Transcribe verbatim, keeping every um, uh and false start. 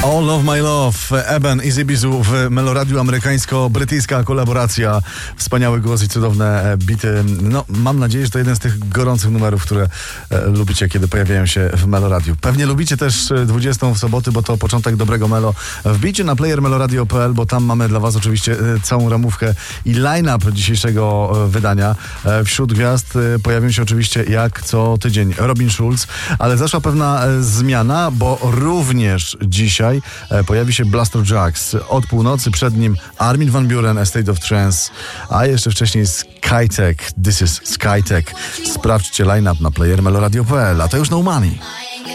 All of My Love, Eben i Zibizu w Meloradiu, amerykańsko-brytyjska kolaboracja, wspaniały głos i cudowne bity. No, mam nadzieję, że to jeden z tych gorących numerów, które e, lubicie, kiedy pojawiają się w Meloradiu. Pewnie lubicie też dwudziestą w soboty, bo to początek dobrego melo. Wbijcie na player meloradio kropka p l, bo tam mamy dla was oczywiście e, całą ramówkę i line-up dzisiejszego e, wydania. E, wśród gwiazd e, pojawią się oczywiście jak co tydzień Robin Schulz, ale zaszła pewna e, zmiana, bo również dzisiaj pojawi się Blaster Jacks. Od północy przed nim Armin van Buuren, A State of Trance, a jeszcze wcześniej Skytech. This is Skytech. Sprawdźcie line-up na player meloradio kropka p l, a to już No Money.